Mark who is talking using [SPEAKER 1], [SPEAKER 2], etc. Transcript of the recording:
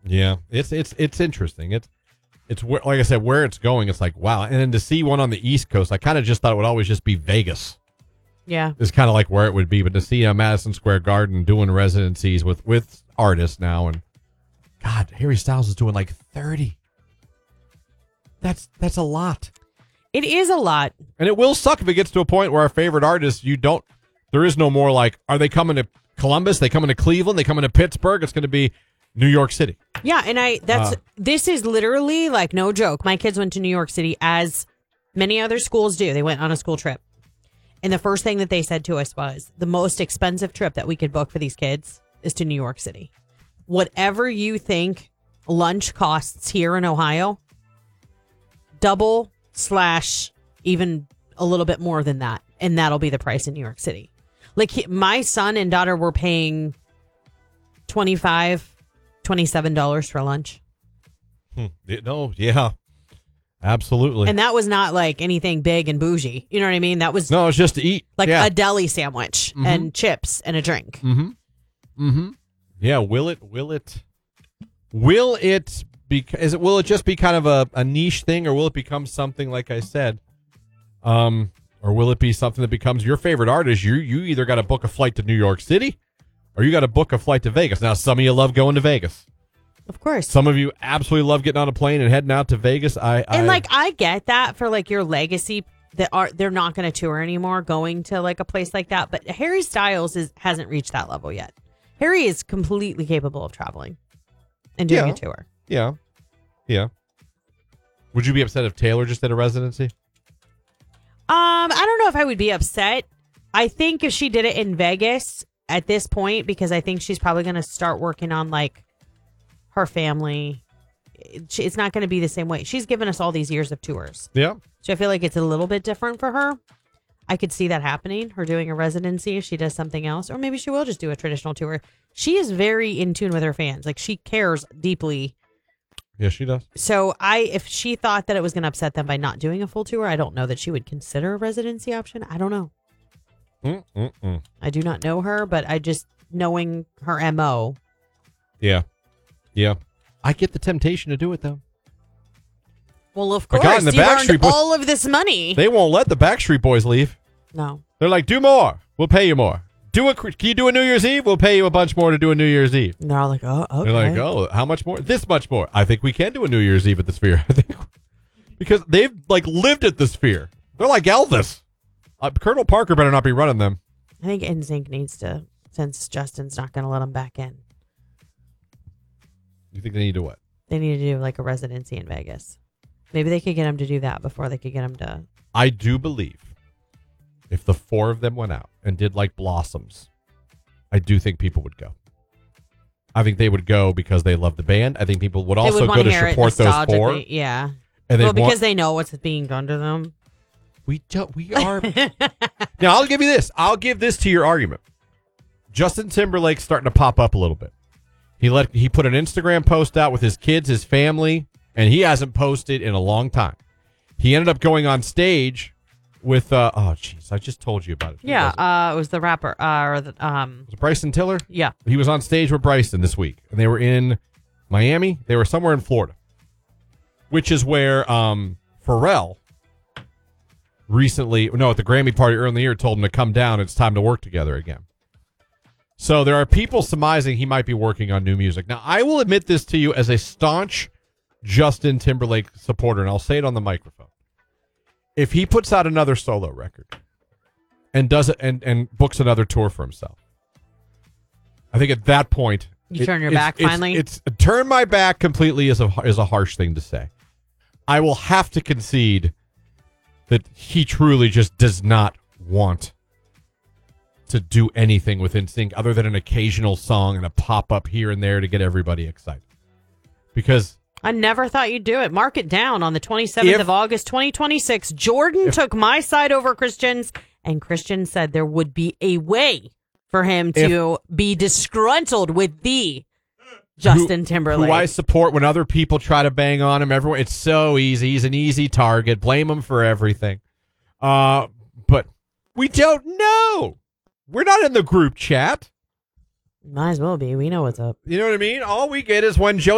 [SPEAKER 1] Yeah, it's interesting. It's like I said, where it's going. It's like, wow. And then to see one on the East Coast, I kind of just thought it would always just be Vegas.
[SPEAKER 2] Yeah,
[SPEAKER 1] It's kind of like where it would be. But to see Madison Square Garden doing residencies with artists now, and God, Harry Styles is doing like 30. That's a lot.
[SPEAKER 2] it is a lot.
[SPEAKER 1] And it will suck if it gets to a point where our favorite artists, there is no more like, are they coming to Columbus? They coming to Cleveland? They coming to Pittsburgh? It's going to be New York City.
[SPEAKER 2] Yeah, and this is literally like no joke. My kids went to New York City as many other schools do. They went on a school trip. And the first thing that they said to us was the most expensive trip that we could book for these kids is to New York City. Whatever you think lunch costs here in Ohio, double / even a little bit more than that. And that'll be the price in New York City. Like my son and daughter were paying $25, $27 for lunch.
[SPEAKER 1] No, yeah, absolutely.
[SPEAKER 2] And that was not like anything big and bougie. You know what I mean? That was
[SPEAKER 1] no, it's just to eat.
[SPEAKER 2] like
[SPEAKER 1] yeah.
[SPEAKER 2] a deli sandwich and chips and a drink.
[SPEAKER 1] Mm-hmm. Mm-hmm. Yeah. Will it just be kind of a niche thing, or will it become something like I said? Or will it be something that becomes your favorite artist? You either got to book a flight to New York City, or you got to book a flight to Vegas. Now, some of you love going to Vegas.
[SPEAKER 2] Of course.
[SPEAKER 1] Some of you absolutely love getting on a plane and heading out to Vegas.
[SPEAKER 2] I get that for like your legacy that they're not going to tour anymore, going to like a place like that. But Harry Styles hasn't reached that level yet. Harry is completely capable of traveling and doing a tour.
[SPEAKER 1] Yeah. Yeah. Would you be upset if Taylor just did a residency?
[SPEAKER 2] I don't know if I would be upset. I think if she did it in Vegas at this point, because I think she's probably going to start working on like her family. It's not going to be the same way. She's given us all these years of tours.
[SPEAKER 1] Yeah.
[SPEAKER 2] So I feel like it's a little bit different for her. I could see that happening, her doing a residency if she does something else, or maybe she will just do a traditional tour. She is very in tune with her fans. Like she cares deeply.
[SPEAKER 1] Yeah, she does.
[SPEAKER 2] So if she thought that it was going to upset them by not doing a full tour, I don't know that she would consider a residency option. I don't know. I do not know her, but I just knowing her MO.
[SPEAKER 1] Yeah. Yeah. I get the temptation to do it though.
[SPEAKER 2] Well, of course,
[SPEAKER 1] God, the
[SPEAKER 2] you
[SPEAKER 1] Backstreet
[SPEAKER 2] earned
[SPEAKER 1] Boys,
[SPEAKER 2] all of this money.
[SPEAKER 1] They won't let the Backstreet Boys leave.
[SPEAKER 2] No.
[SPEAKER 1] They're like, do more. We'll pay you more. Can you do a New Year's Eve? We'll pay you a bunch more to do a New Year's Eve.
[SPEAKER 2] And they're all like, oh, okay.
[SPEAKER 1] They're like, oh, how much more? This much more. I think we can do a New Year's Eve at the Sphere. I think because they've like lived at the Sphere. They're like Elvis. Colonel Parker better not be running them.
[SPEAKER 2] I think NSYNC needs to, since Justin's not going to let them back in.
[SPEAKER 1] You think they need to what?
[SPEAKER 2] They need to do like a residency in Vegas. Maybe they could get him to do that before they could get him to.
[SPEAKER 1] I do believe if the four of them went out and did like Blossoms, I do think people would go. I think they would go because they love the band. I think people would also go to support those four.
[SPEAKER 2] Yeah.
[SPEAKER 1] And
[SPEAKER 2] because they know what's being done to them.
[SPEAKER 1] We are. Now, I'll give you this. I'll give this to your argument. Justin Timberlake's starting to pop up a little bit. He put an Instagram post out with his kids, his family, and he hasn't posted in a long time. He ended up going on stage with I just told you about it.
[SPEAKER 2] Yeah, it was the rapper
[SPEAKER 1] Was it Bryson Tiller?
[SPEAKER 2] Yeah.
[SPEAKER 1] He was on stage with Bryson this week, and they were in Miami. They were somewhere in Florida, which is where Pharrell recently, at the Grammy party early in the year, told him to come down. It's time to work together again. So there are people surmising he might be working on new music. Now, I will admit this to you as a staunch Justin Timberlake supporter, and I'll say it on the microphone. If he puts out another solo record and does it and books another tour for himself, I think at that point
[SPEAKER 2] you turn your back finally.
[SPEAKER 1] It's turn my back completely is a harsh thing to say. I will have to concede that he truly just does not want to do anything with NSYNC other than an occasional song and a pop up here and there to get everybody excited. Because
[SPEAKER 2] I never thought you'd do it. Mark it down on the 27th of August, 2026. Jordan took my side over Christian's, and Christian said there would be a way for him to be disgruntled with the Justin Timberlake.
[SPEAKER 1] Who I support when other people try to bang on him. Everyone, it's so easy. He's an easy target. Blame him for everything. But we don't know. We're not in the group chat.
[SPEAKER 2] Might as well be. We know what's up.
[SPEAKER 1] You know what I mean? All we get is when Joe